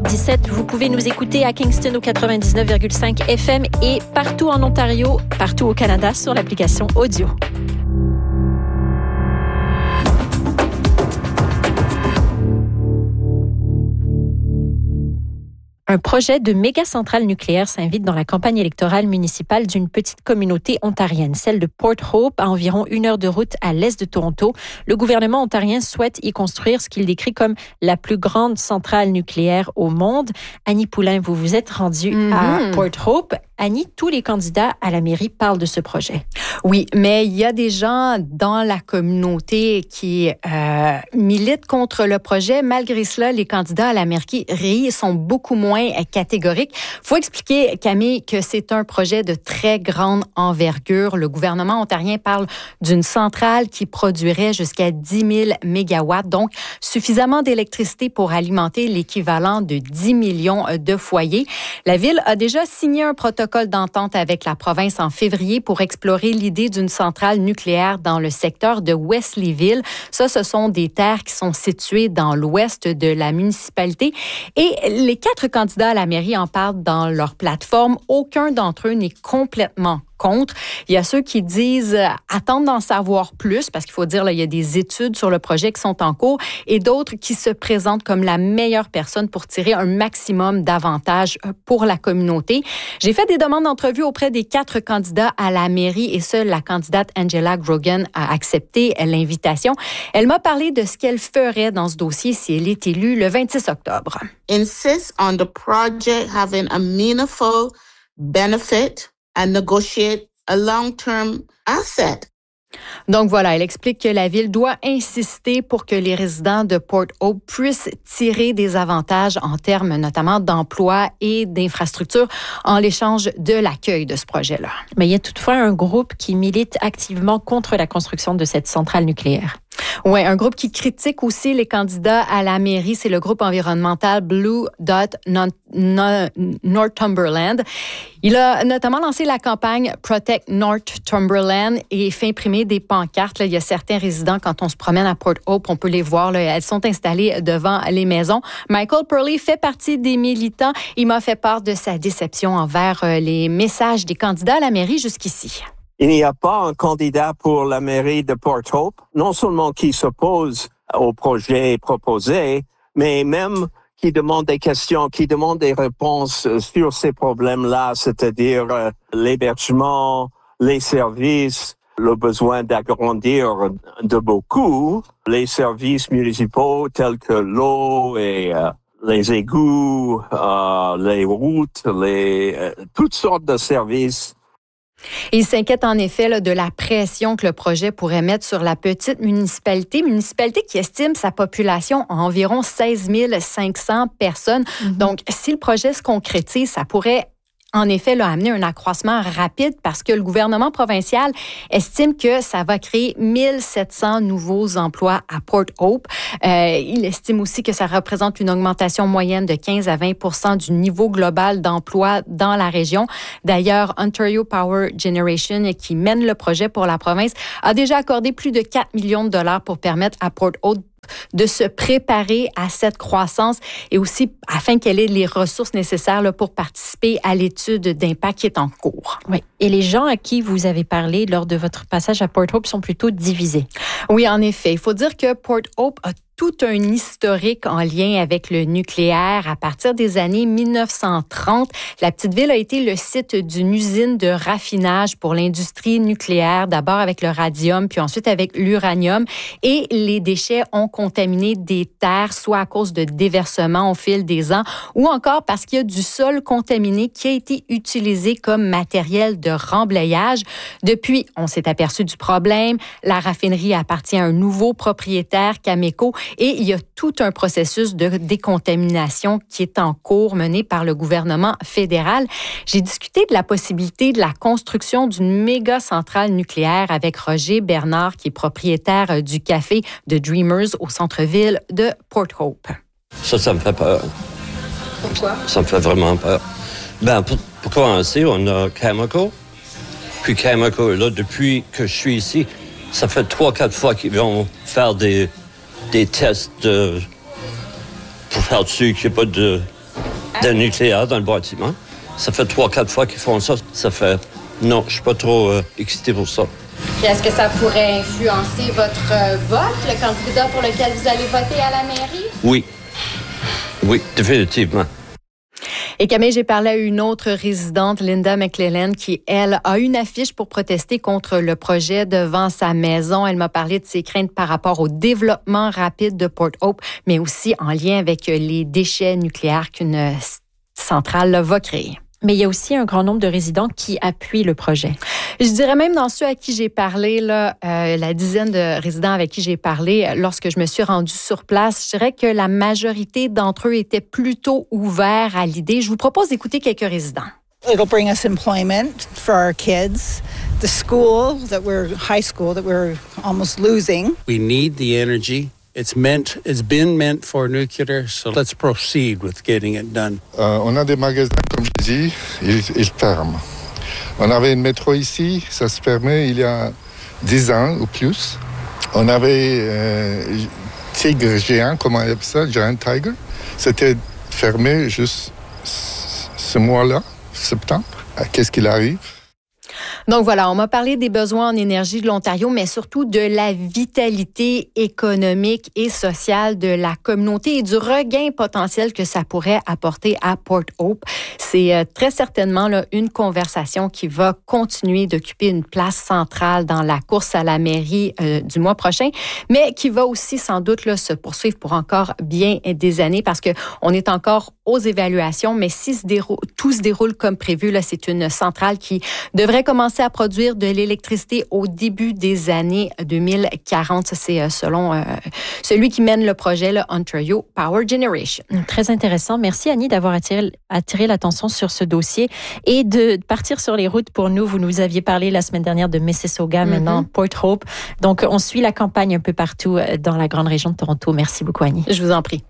17h17. Vous pouvez nous écouter à Kingston au 99,5 FM et partout en Ontario, partout au Canada sur l'application Audio. Un projet de méga-centrale nucléaire s'invite dans la campagne électorale municipale d'une petite communauté ontarienne, celle de Port Hope, à environ 1 heure de route à l'est de Toronto. Le gouvernement ontarien souhaite y construire ce qu'il décrit comme la plus grande centrale nucléaire au monde. Annie Poulain, vous vous êtes rendue à Port Hope. Annie, tous les candidats à la mairie parlent de ce projet. Oui, mais il y a des gens dans la communauté qui militent contre le projet. Malgré cela, les candidats à la mairie sont beaucoup moins catégoriques. Il faut expliquer, Camille, que c'est un projet de très grande envergure. Le gouvernement ontarien parle d'une centrale qui produirait jusqu'à 10 000 mégawatts, donc suffisamment d'électricité pour alimenter l'équivalent de 10 millions de foyers. La ville a déjà signé un protocole d'entente avec la province en février pour explorer l'idée d'une centrale nucléaire dans le secteur de Wesleyville. Ça, ce sont des terres qui sont situées dans l'ouest de la municipalité. Et les 4 candidats à la mairie en parlent dans leur plateforme. Aucun d'entre eux n'est complètement contre. Il y a ceux qui disent attendre d'en savoir plus, parce qu'il faut dire, là, il y a des études sur le projet qui sont en cours, et d'autres qui se présentent comme la meilleure personne pour tirer un maximum d'avantages pour la communauté. J'ai fait des demandes d'entrevue auprès des 4 candidats à la mairie, et seule la candidate Angela Grogan a accepté l'invitation. Elle m'a parlé de ce qu'elle ferait dans ce dossier si elle est élue le 26 octobre. Insist on the project having a meaningful benefit and negotiate a long-term asset. Donc voilà, elle explique que la ville doit insister pour que les résidents de Port Hope puissent tirer des avantages en termes notamment d'emploi et d'infrastructures en l'échange de l'accueil de ce projet-là. Mais il y a toutefois un groupe qui milite activement contre la construction de cette centrale nucléaire. Oui, un groupe qui critique aussi les candidats à la mairie, c'est le groupe environnemental Blue Dot Northumberland. Il a notamment lancé la campagne Protect Northumberland et fait imprimer des pancartes. Là, il y a certains résidents, quand on se promène à Port Hope, on peut les voir. Là, elles sont installées devant les maisons. Michael Purley fait partie des militants. Il m'a fait part de sa déception envers les messages des candidats à la mairie jusqu'ici. Il n'y a pas un candidat pour la mairie de Port Hope, non seulement qui s'oppose au projet proposé, mais même qui demande des questions, qui demande des réponses sur ces problèmes-là, c'est-à-dire l'hébergement, les services, le besoin d'agrandir de beaucoup les services municipaux tels que l'eau et les égouts, les routes, toutes sortes de services. Il s'inquiète en effet là, de la pression que le projet pourrait mettre sur la petite municipalité qui estime sa population à environ 16 500 personnes. Donc, si le projet se concrétise, ça pourrait en effet là, amener un accroissement rapide parce que le gouvernement provincial estime que ça va créer 1700 nouveaux emplois à Port Hope. Il estime aussi que ça représente une augmentation moyenne de 15 à 20 du niveau global d'emploi dans la région. D'ailleurs, Ontario Power Generation, qui mène le projet pour la province, a déjà accordé plus de 4 millions de dollars pour permettre à Port Hope de se préparer à cette croissance et aussi afin qu'elle ait les ressources nécessaires là, pour participer à l'étude d'impact qui est en cours. Oui. Et les gens à qui vous avez parlé lors de votre passage à Port Hope sont plutôt divisés. Oui, en effet. Il faut dire que Port Hope a tout un historique en lien avec le nucléaire. À partir des années 1930, la petite ville a été le site d'une usine de raffinage pour l'industrie nucléaire, d'abord avec le radium, puis ensuite avec l'uranium. Et les déchets ont contaminé des terres, soit à cause de déversements au fil des ans, ou encore parce qu'il y a du sol contaminé qui a été utilisé comme matériel de remblayage. Depuis, on s'est aperçu du problème. La raffinerie appartient à un nouveau propriétaire, Cameco, et il y a tout un processus de décontamination qui est en cours mené par le gouvernement fédéral. J'ai discuté de la possibilité de la construction d'une méga centrale nucléaire avec Roger Bernard, qui est propriétaire du café de Dreamers au centre-ville de Port Hope. Ça me fait peur. Pourquoi? Ça me fait vraiment peur. Pour commencer, on a Cameco. Puis Cameco est là depuis que je suis ici. Ça fait 3-4 fois qu'ils vont faire des tests pour faire dessus qu'il n'y ait pas de nucléaire dans le bâtiment. Ça fait 3-4 fois qu'ils font ça. Non, je suis pas trop excité pour ça. Puis est-ce que ça pourrait influencer votre vote, le candidat pour lequel vous allez voter à la mairie? Oui, définitivement. Et Camille, j'ai parlé à une autre résidente, Linda McClellan, qui, elle, a une affiche pour protester contre le projet devant sa maison. Elle m'a parlé de ses craintes par rapport au développement rapide de Port Hope, mais aussi en lien avec les déchets nucléaires qu'une centrale va créer. Mais il y a aussi un grand nombre de résidents qui appuient le projet. Je dirais même dans ceux à qui j'ai parlé, la dizaine de résidents avec qui j'ai parlé, lorsque je me suis rendue sur place, je dirais que la majorité d'entre eux étaient plutôt ouverts à l'idée. Je vous propose d'écouter quelques résidents. It'll bring us employment for our kids. The high school that we're almost losing. We need the energy. It's been meant for nuclear, so let's proceed with getting it done. On a des magasins, comme je dis, ils ferment. On avait une métro ici, ça se fermait il y a 10 ans ou plus. On avait Tigre géant, comment on appelle ça, Giant Tiger. C'était fermé juste ce mois-là, septembre. Qu'est-ce qu'il arrive? Donc voilà, on m'a parlé des besoins en énergie de l'Ontario, mais surtout de la vitalité économique et sociale de la communauté et du regain potentiel que ça pourrait apporter à Port Hope. C'est très certainement là, une conversation qui va continuer d'occuper une place centrale dans la course à la mairie du mois prochain, mais qui va aussi sans doute là, se poursuivre pour encore bien des années parce qu'on est encore aux évaluations, mais si tout se déroule comme prévu, là, c'est une centrale qui devrait commencer à produire de l'électricité au début des années 2040. Ça, c'est selon celui qui mène le projet, le Ontario Power Generation. Très intéressant. Merci, Annie, d'avoir attiré l'attention sur ce dossier et de partir sur les routes pour nous. Vous nous aviez parlé la semaine dernière de Mississauga, maintenant Port Hope. Donc, on suit la campagne un peu partout dans la grande région de Toronto. Merci beaucoup, Annie. Je vous en prie.